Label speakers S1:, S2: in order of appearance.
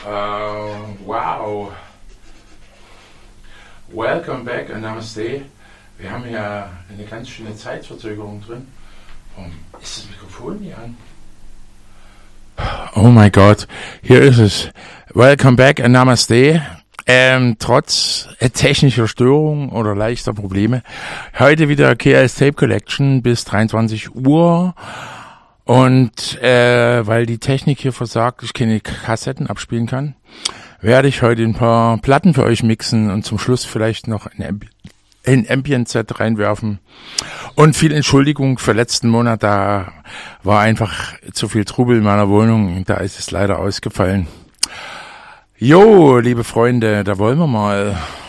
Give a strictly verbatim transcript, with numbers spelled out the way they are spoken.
S1: Uh, wow. Welcome back und Namaste. Wir haben hier eine ganz schöne Zeitverzögerung drin. Um, ist das Mikrofon nicht an? Oh mein Gott, hier ist es. Welcome back und Namaste. Ähm, trotz äh, technischer Störungen oder leichter Probleme. Heute wieder K S Tape Collection bis dreiundzwanzig Uhr. Und äh, weil die Technik hier versagt, ich keine Kassetten abspielen kann, werde ich heute ein paar Platten für euch mixen und zum Schluss vielleicht noch ein, Ambi- ein Ambient-Set reinwerfen. Und viel Entschuldigung für letzten Monat, da war einfach zu viel Trubel in meiner Wohnung, da ist es leider ausgefallen. Jo, liebe Freunde, da wollen wir mal.